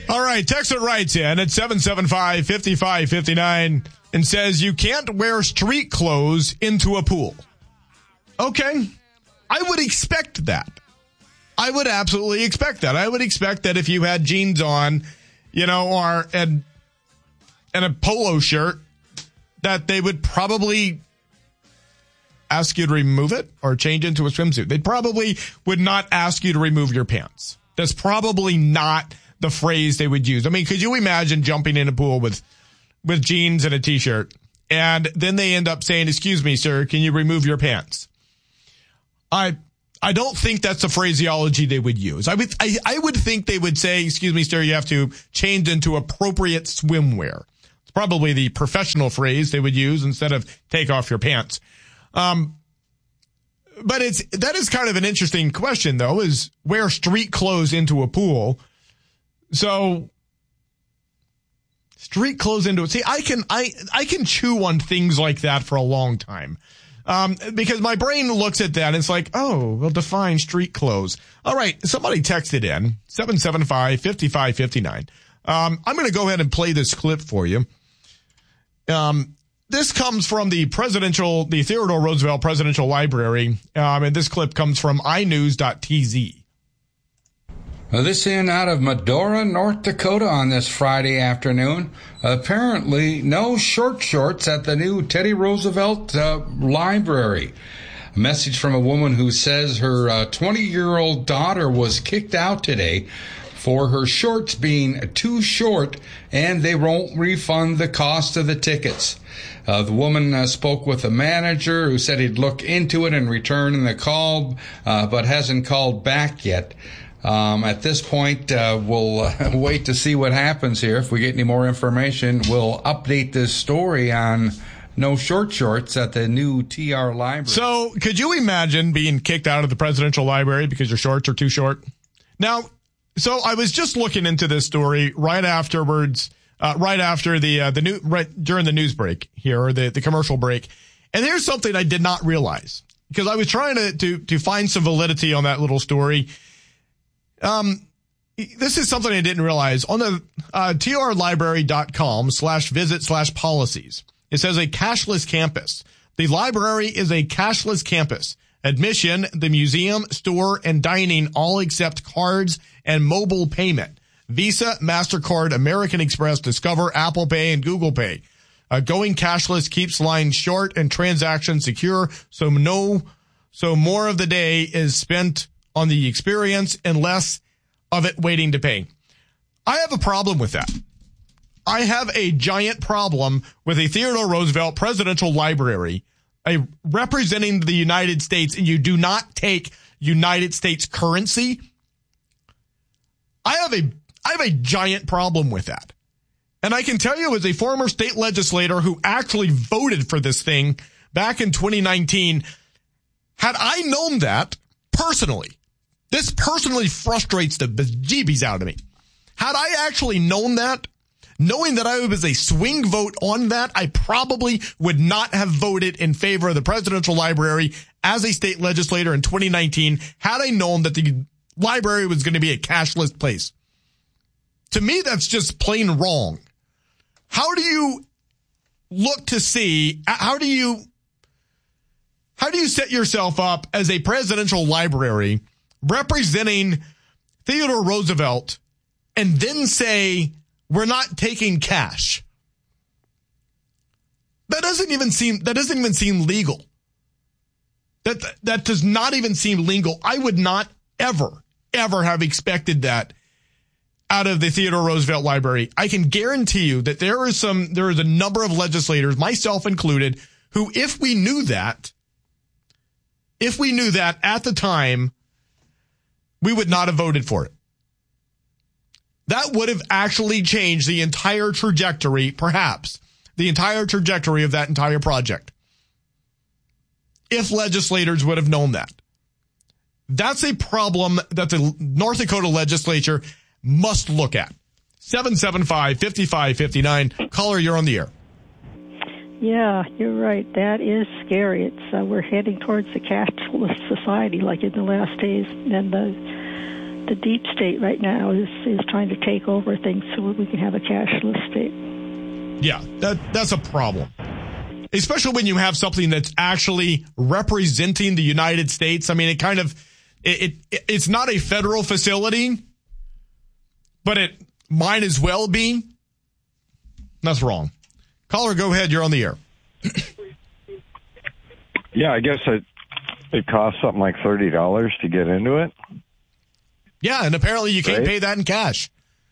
All right, Texas writes in at 775-5559 and says, you can't wear street clothes into a pool. Okay, I would expect that. I would absolutely expect that. I would expect that if you had jeans on, or and a polo shirt, that they would probably ask you to remove it or change into a swimsuit. They probably would not ask you to remove your pants. That's probably not the phrase they would use. I mean, could you imagine jumping in a pool with jeans and a t-shirt and then they end up saying, excuse me, sir, can you remove your pants? I don't think that's the phraseology they would use. I would think they would say, excuse me, sir, you have to change into appropriate swimwear. It's probably the professional phrase they would use instead of take off your pants. But that is kind of an interesting question, though, is wear street clothes into a pool. So street clothes into it. See, I can chew on things like that for a long time. Because my brain looks at that and it's like, oh, well, define street clothes. All right. Somebody texted in 775-5559. I'm going to go ahead and play this clip for you. This comes from the Theodore Roosevelt Presidential Library. And this clip comes from inews.tz. This in out of Medora, North Dakota on this Friday afternoon. Apparently, no short shorts at the new Teddy Roosevelt Library. A message from a woman who says her 20-year-old daughter was kicked out today for her shorts being too short, and they won't refund the cost of the tickets. The woman spoke with the manager who said he'd look into it and return the call, but hasn't called back yet. At this point, we'll wait to see what happens here. If we get any more information, we'll update this story on no short shorts at the new TR Library. So could you imagine being kicked out of the presidential library because your shorts are too short? Now, so I was just looking into this story right afterwards, right after during the news break here, or the commercial break. And here's something I did not realize, because I was trying to find some validity on that little story. This is something I didn't realize. On the trlibrary.com/visit/policies, it says a cashless campus. The library is a cashless campus. Admission, the museum, store, and dining all accept cards and mobile payment. Visa, MasterCard, American Express, Discover, Apple Pay, and Google Pay. Going cashless keeps lines short and transactions secure, so more of the day is spent on the experience and less of it waiting to pay. I have a problem with that. I have a giant problem with a Theodore Roosevelt Presidential Library representing the United States, and you do not take United States currency. I have a giant problem with that. And I can tell you, as a former state legislator who actually voted for this thing back in 2019, had I known that personally, this personally frustrates the bejeebies out of me. Had I actually known that, knowing that I was a swing vote on that, I probably would not have voted in favor of the presidential library as a state legislator in 2019, had I known that the library was going to be a cashless place. To me, that's just plain wrong. How do you look to see, how do you set yourself up as a presidential library representing Theodore Roosevelt and then say, we're not taking cash? That doesn't even seem legal. That does not even seem legal. I would not ever have expected that out of the Theodore Roosevelt Library. I can guarantee you that there is a number of legislators, myself included, who, if we knew that at the time, we would not have voted for it. That would have actually changed the entire trajectory, perhaps, the entire trajectory of that entire project, if legislators would have known that. That's a problem that the North Dakota legislature must look at. 775-5559. Caller, you're on the air. Yeah, you're right. That is scary. We're heading towards a cashless society like in the last days. And the deep state right now is trying to take over things so we can have a cashless state. Yeah, that's a problem. Especially when you have something that's actually representing the United States. I mean, it kind of, it's not a federal facility, but it might as well be. That's wrong. Caller, go ahead. You're on the air. Yeah, I guess it costs something like $30 to get into it. Yeah, and apparently you can't pay that in cash.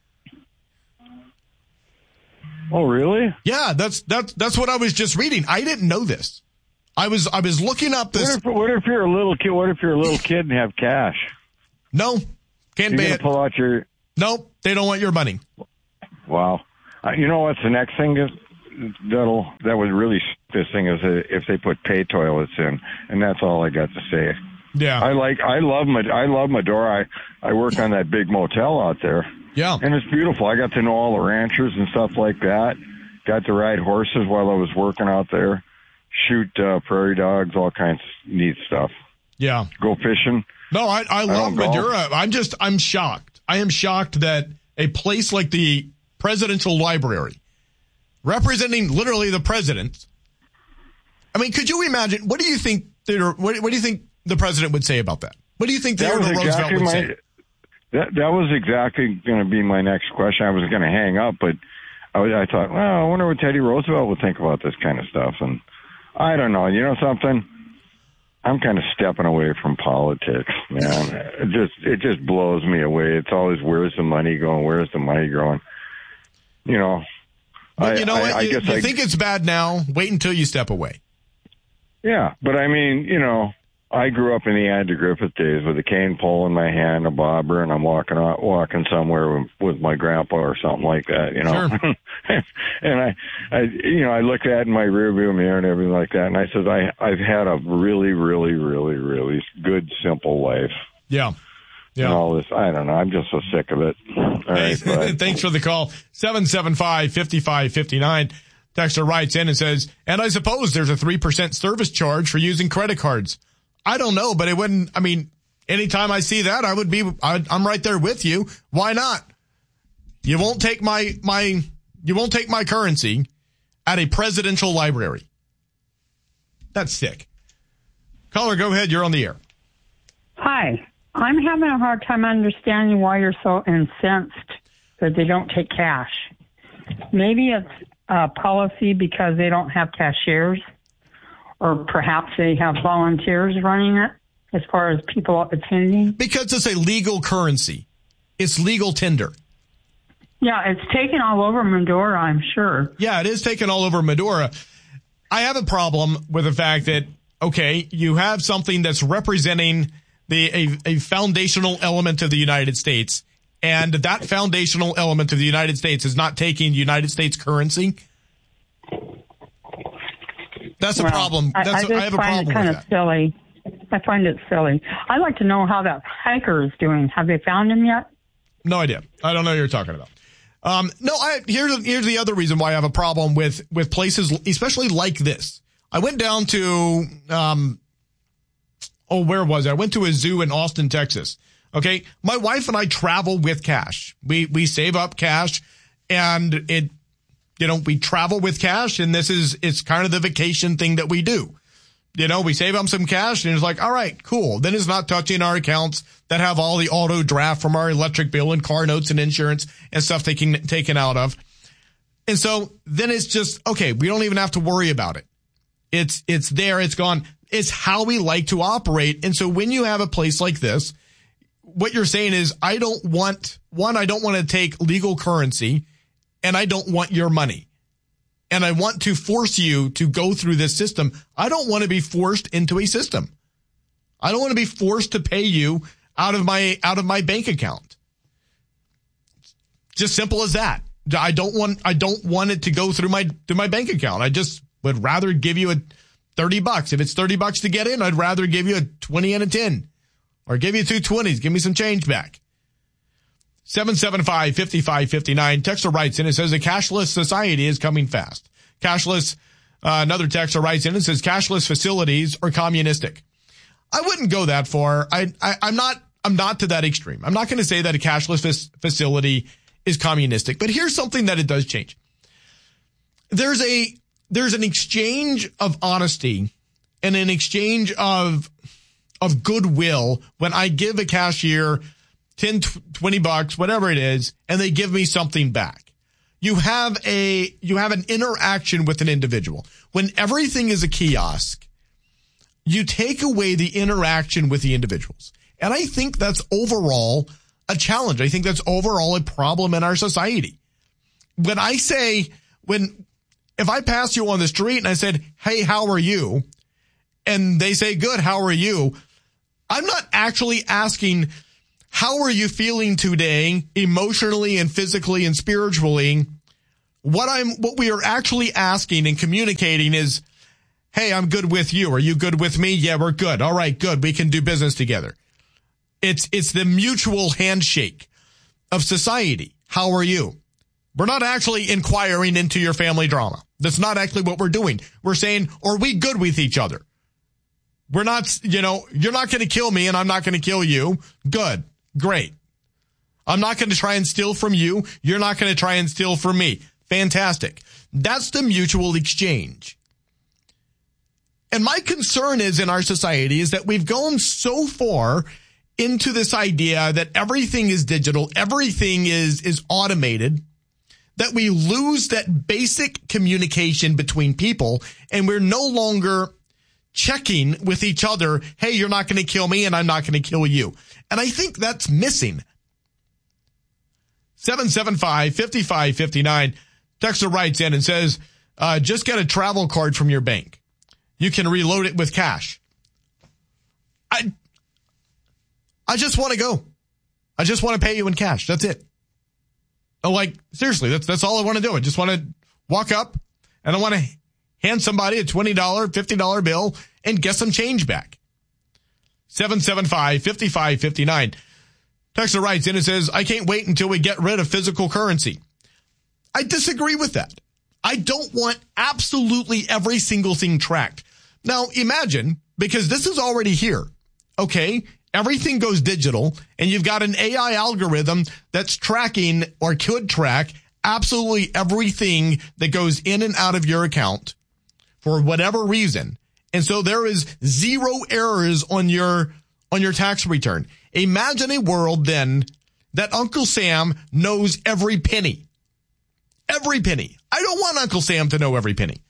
Oh, really? Yeah, that's what I was just reading. I didn't know this. I was looking up this. What if you're a little kid? What if you're a little kid and have cash? No, can't pay it. Pull out your. Nope, they don't want your money. Wow. You know what's the next thing that would really this thing is if they put pay toilets in, and that's all I got to say. Yeah, I love Medora. I work on that big motel out there. Yeah. And it's beautiful. I got to know all the ranchers and stuff like that. Got to ride horses while I was working out there. Shoot prairie dogs, all kinds of neat stuff. Yeah. Go fishing. No, I love Madura. I'm shocked. I am shocked that a place like the Presidential Library, representing literally the president. I mean, could you imagine? What do you think? What do you think the president would say about that? What do you think Theodore Roosevelt would say? That was exactly going to be my next question. I was going to hang up, but I thought, well, I wonder what Teddy Roosevelt would think about this kind of stuff. And I don't know. You know something? I'm kind of stepping away from politics, man. It just blows me away. It's always, where's the money going? Where's the money going? You know. But you think it's bad now? Wait until you step away. Yeah, but I mean, you know, I grew up in the Andy Griffith days with a cane pole in my hand, a bobber, and I'm walking somewhere with my grandpa or something like that, you know. Sure. And I look at it in my rearview mirror and everything like that, and I said, I've had a really, really, really, really good, simple life. Yeah. Yeah. And all this, I don't know. I'm just so sick of it. All right, thanks for the call. 775-5559. Texter writes in and says, and I suppose there's a 3% service charge for using credit cards. I don't know, but it wouldn't, I mean, anytime I see that, I'm right there with you. Why not? You won't take my currency at a presidential library. That's sick. Caller, go ahead. You're on the air. Hi. I'm having a hard time understanding why you're so incensed that they don't take cash. Maybe it's a policy because they don't have cashiers, or perhaps they have volunteers running it as far as people attending. Because it's a legal currency. It's legal tender. Yeah, it's taken all over Medora, I'm sure. Yeah, it is taken all over Medora. I have a problem with the fact that, okay, you have something that's representing a foundational element of the United States, and that foundational element of the United States is not taking United States currency. That's a problem. I have a problem with that. Silly. I find it silly. I'd like to know how that hiker is doing. Have they found him yet? No idea. I don't know what you're talking about. Here's the other reason why I have a problem with places, especially like this. I went down to, where was I? I went to a zoo in Austin, Texas. Okay. My wife and I travel with cash. We save up cash, and we travel with cash, and it's kind of the vacation thing that we do. We save up some cash, and it's like, all right, cool. Then it's not touching our accounts that have all the auto draft from our electric bill and car notes and insurance and stuff taken out of. And so then it's just, okay, we don't even have to worry about it. It's there. It's gone. It's how we like to operate. And so when you have a place like this, what you're saying is, I don't want to take legal currency, and I don't want your money. And I want to force you to go through this system. I don't want to be forced into a system. I don't want to be forced to pay you out of my bank account. Just simple as that. I don't want it to go through my bank account. I just would rather give you a $30. If it's $30 to get in, I'd rather give you a 20 and a 10, or give you 2 20s. Give me some change back. 775-5559. Texter writes in and says, a cashless society is coming fast. Another texter writes in and says, cashless facilities are communistic. I wouldn't go that far. I'm I'm not to that extreme. I'm not going to say that a cashless facility is communistic, but here's something that it does change. There's an exchange of honesty and an exchange of goodwill when I give a cashier 10, 20 bucks, whatever it is, and they give me something back. You have an interaction with an individual. When everything is a kiosk, you take away the interaction with the individuals. And I think that's overall a challenge. I think that's overall a problem in our society. If I pass you on the street and I said, hey, how are you? And they say, good, how are you? I'm not actually asking, how are you feeling today, emotionally and physically and spiritually? What we are actually asking and communicating is, hey, I'm good with you. Are you good with me? Yeah, we're good. All right, good. We can do business together. It's the mutual handshake of society. How are you? We're not actually inquiring into your family drama. That's not actually what we're doing. We're saying, are we good with each other? We're not, you're not going to kill me and I'm not going to kill you. Good. Great. I'm not going to try and steal from you. You're not going to try and steal from me. Fantastic. That's the mutual exchange. And my concern is in our society is that we've gone so far into this idea that everything is digital, everything is automated, that we lose that basic communication between people, and we're no longer checking with each other, hey, you're not going to kill me and I'm not going to kill you. And I think that's missing. 775-5559. Texter writes in and says, just get a travel card from your bank. You can reload it with cash. I just want to go. I just want to pay you in cash. That's it. Seriously, that's all I want to do. I just want to walk up and I want to hand somebody a $20, $50 bill and get some change back. 775-5559. Texter writes in and says, I can't wait until we get rid of physical currency. I disagree with that. I don't want absolutely every single thing tracked. Now imagine, because this is already here, okay? Everything goes digital and you've got an AI algorithm that's tracking or could track absolutely everything that goes in and out of your account for whatever reason. And so there is zero errors on your tax return. Imagine a world then that Uncle Sam knows every penny. Every penny. I don't want Uncle Sam to know every penny.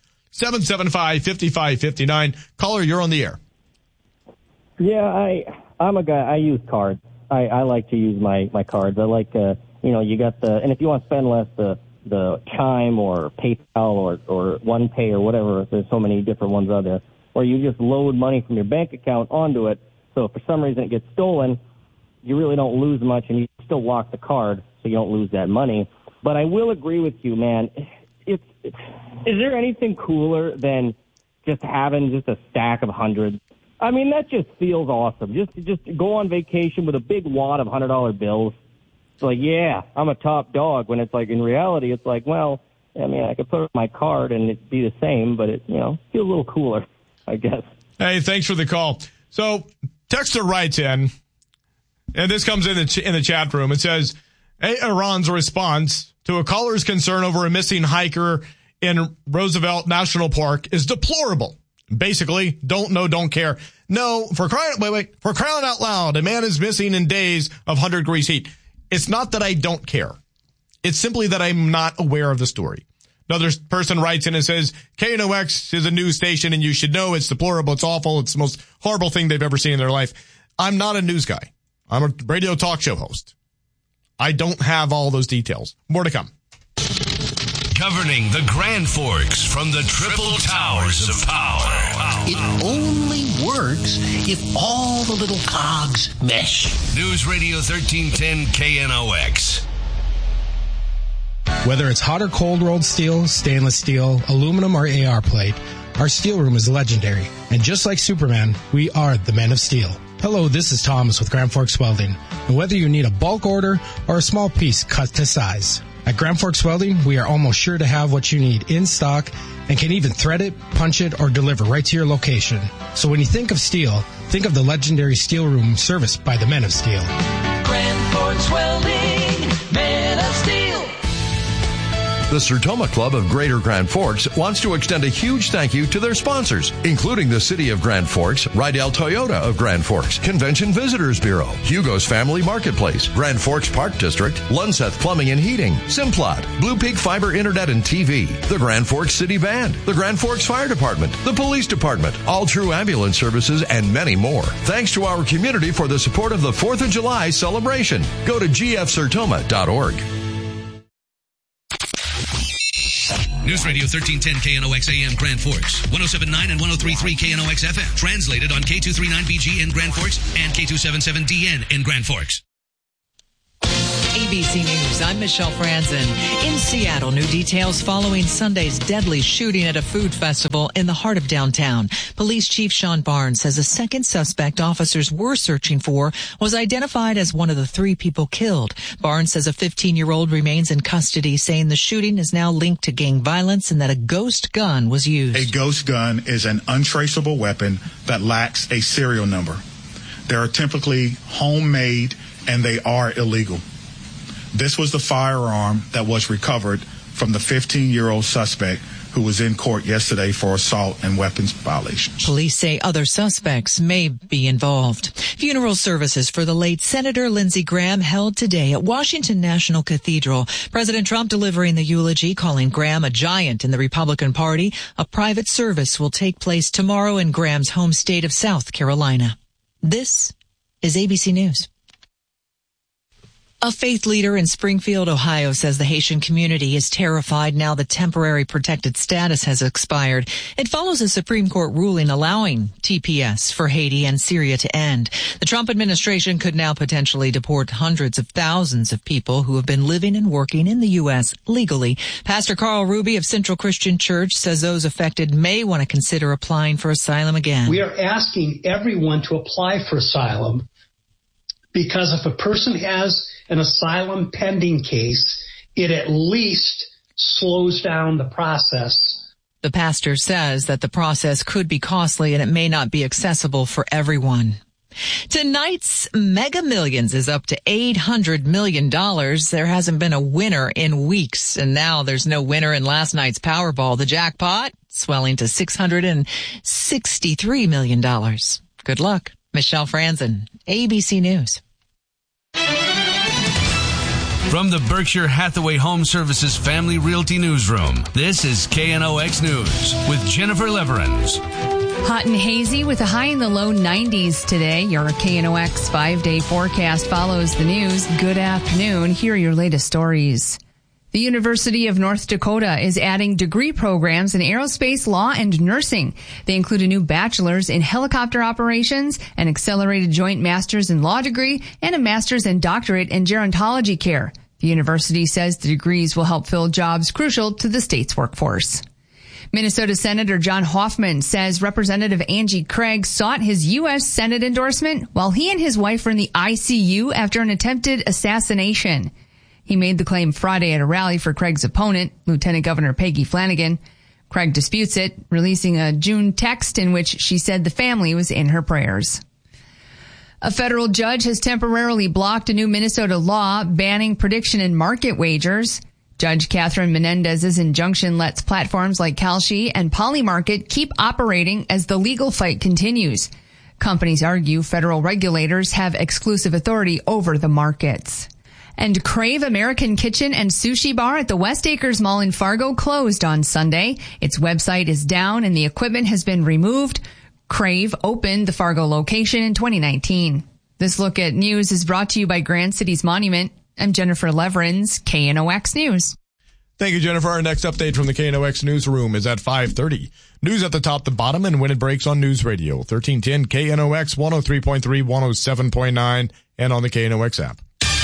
775-5559. Caller, you're on the air. Yeah, I'm a guy. I use cards. I like to use my cards. I like you got and if you want to spend less, the Chime or PayPal or OnePay or whatever, there's so many different ones out there, where you just load money from your bank account onto it. So if for some reason it gets stolen, you really don't lose much and you still lock the card so you don't lose that money. But I will agree with you, man. Is there anything cooler than just having just a stack of hundreds? I mean, that just feels awesome. Just go on vacation with a big wad of $100 bills. It's like, yeah, I'm a top dog. When it's like, in reality, it's like, well, I mean, I could put it on my card and it'd be the same, but it, feels a little cooler, I guess. Hey, thanks for the call. So, Texter writes in, and this comes in the chat room. It says, Iran's response to a caller's concern over a missing hiker in Roosevelt National Park is deplorable. Basically, don't know, don't care. No, for crying out loud, a man is missing in days of 100 degrees heat. It's not that I don't care. It's simply that I'm not aware of the story. Another person writes in and says, KNOX is a news station and you should know it's deplorable, it's awful, it's the most horrible thing they've ever seen in their life. I'm not a news guy. I'm a radio talk show host. I don't have all those details. More to come. Governing the Grand Forks from the Triple Towers of Power. It only works if all the little cogs mesh. News Radio 1310 KNOX. Whether it's hot or cold rolled steel, stainless steel, aluminum, or AR plate, our steel room is legendary. And just like Superman, we are the Men of Steel. Hello, this is Thomas with Grand Forks Welding. And whether you need a bulk order or a small piece cut to size, At Grand Forks Welding, we are almost sure to have what you need in stock and can even thread it, punch it, or deliver right to your location. So when you think of steel, think of the legendary Steel Room serviced by the Men of Steel. Grand Forks Welding, Men of Steel. The Sertoma Club of Greater Grand Forks wants to extend a huge thank you to their sponsors, including the City of Grand Forks, Rydell Toyota of Grand Forks, Convention Visitors Bureau, Hugo's Family Marketplace, Grand Forks Park District, Lunseth Plumbing and Heating, Simplot, Blue Peak Fiber Internet and TV, the Grand Forks City Band, the Grand Forks Fire Department, the Police Department, All True Ambulance Services, and many more. Thanks to our community for the support of the 4th of July celebration. Go to gfsertoma.org. News Radio 1310 KNOX AM Grand Forks, 107.9 and 103.3 KNOX FM. Translated on K239BG in Grand Forks and K277DN in Grand Forks. ABC News, I'm Michelle Franzen. In Seattle, new details following Sunday's deadly shooting at a food festival in the heart of downtown. Police Chief Sean Barnes says a second suspect officers were searching for was identified as one of the 3 people killed. Barnes says a 15-year-old remains in custody, saying the shooting is now linked to gang violence and that a ghost gun was used. A ghost gun is an untraceable weapon that lacks a serial number. They are typically homemade and they are illegal. This was the firearm that was recovered from the 15-year-old suspect who was in court yesterday for assault and weapons violations. Police say other suspects may be involved. Funeral services for the late Senator Lindsey Graham held today at Washington National Cathedral. President Trump delivering the eulogy, calling Graham a giant in the Republican Party. A private service will take place tomorrow in Graham's home state of South Carolina. This is ABC News. A faith leader in Springfield, Ohio, says the Haitian community is terrified now the temporary protected status has expired. It follows a Supreme Court ruling allowing TPS for Haiti and Syria to end. The Trump administration could now potentially deport hundreds of thousands of people who have been living and working in the U.S. legally. Pastor Carl Ruby of Central Christian Church says those affected may want to consider applying for asylum again. We are asking everyone to apply for asylum because if a person has an asylum pending case, it at least slows down the process. The pastor says that the process could be costly and it may not be accessible for everyone. Tonight's Mega Millions is up to $800 million. There hasn't been a winner in weeks, and now there's no winner in last night's Powerball. The jackpot swelling to $663 million. Good luck. Michelle Franzen, ABC News. From the Berkshire Hathaway Home Services Family Realty Newsroom, this is KNOX News with Jennifer Leverins. Hot and hazy with a high in the low 90s today. Your KNOX 5-day forecast follows the news. Good afternoon. Here are your latest stories. The University of North Dakota is adding degree programs in aerospace, law, and nursing. They include a new bachelor's in helicopter operations, an accelerated joint master's in law degree, and a master's and doctorate in gerontology care. The university says the degrees will help fill jobs crucial to the state's workforce. Minnesota Senator John Hoffman says Representative Angie Craig sought his U.S. Senate endorsement while he and his wife were in the ICU after an attempted assassination. He made the claim Friday at a rally for Craig's opponent, Lieutenant Governor Peggy Flanagan. Craig disputes it, releasing a June text in which she said the family was in her prayers. A federal judge has temporarily blocked a new Minnesota law banning prediction and market wagers. Judge Catherine Menendez's injunction lets platforms like Kalshi and Polymarket keep operating as the legal fight continues. Companies argue federal regulators have exclusive authority over the markets. And Crave American Kitchen and Sushi Bar at the West Acres Mall in Fargo closed on Sunday. Its website is down and the equipment has been removed. Crave opened the Fargo location in 2019. This look at news is brought to you by Grand Cities Monument. I'm Jennifer Leverins, KNOX News. Thank you, Jennifer. Our next update from the KNOX newsroom is at 5:30. News at the top, the bottom, and when it breaks on News Radio. 1310 KNOX 103.3, 107.9, and on the KNOX app.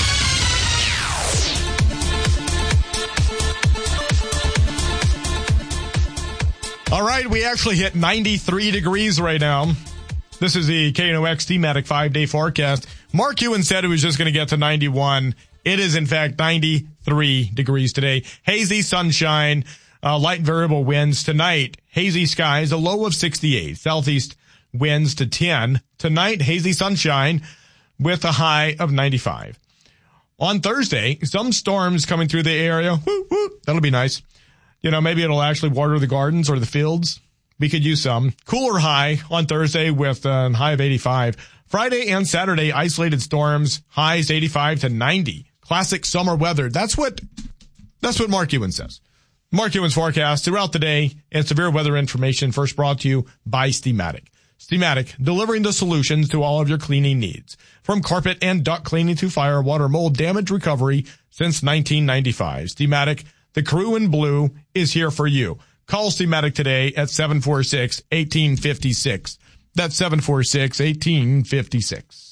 All right, we actually hit 93 degrees right now. This is the KNOX thematic 5-day forecast. Mark Ewan said it was just going to get to 91. It is, in fact, 93 3 degrees today. Hazy sunshine, light variable winds tonight. Hazy skies, a low of 68. Southeast winds to 10. Tonight, hazy sunshine with a high of 95. On Thursday, some storms coming through the area. Woo, woo. That'll be nice. Maybe it'll actually water the gardens or the fields. We could use some. Cooler high on Thursday with a high of 85. Friday and Saturday, isolated storms, highs 85 to 90. Classic summer weather. That's what Mark Ewan says. Mark Ewan's forecast throughout the day and severe weather information first brought to you by Steamatic. Steamatic, delivering the solutions to all of your cleaning needs. From carpet and duct cleaning to fire, water, mold, damage recovery since 1995. Steamatic, the crew in blue, is here for you. Call Steamatic today at 746-1856. That's 746-1856.